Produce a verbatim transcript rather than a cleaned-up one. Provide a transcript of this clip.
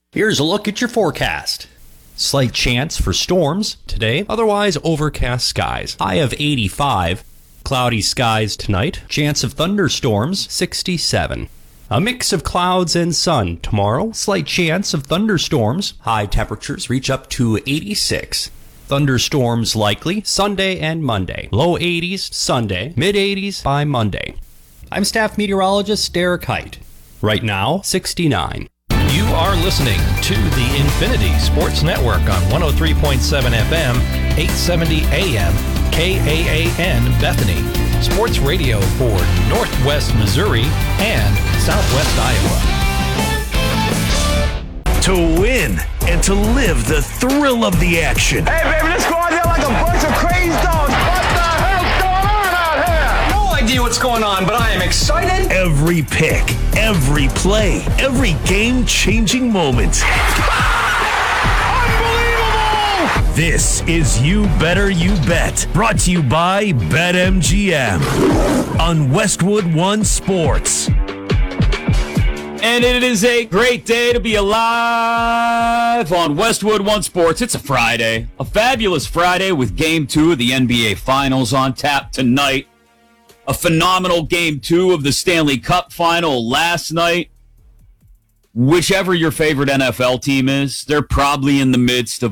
Here's a look at your forecast. Slight chance for storms today, otherwise overcast skies. High of eighty-five. Cloudy skies tonight. Chance of thunderstorms, sixty-seven. A mix of clouds and sun tomorrow. Slight chance of thunderstorms. High temperatures reach up to eighty-six. Thunderstorms likely Sunday and Monday. Low eighties Sunday, mid eighties by Monday. I'm staff meteorologist Derek Height. Right now, sixty-nine. You are listening to the Infinity Sports Network on one oh three point seven F M, eight seventy A M, K A A N Bethany. Sports radio for Northwest Missouri and Southwest Iowa. To win and to live the thrill of the action. Hey, baby, let's go out there like a bunch of crazy dogs. What the hell's going on out here? No idea what's going on, but I am excited. Every pick, every play, every game-changing moment. Unbelievable! This is You Better You Bet, brought to you by BetMGM on Westwood One Sports. And it is a great day to be alive on Westwood One Sports. It's a Friday, a fabulous Friday with Game two of the N B A Finals on tap tonight. A phenomenal Game two of the Stanley Cup Final last night. Whichever your favorite N F L team is, they're probably in the midst of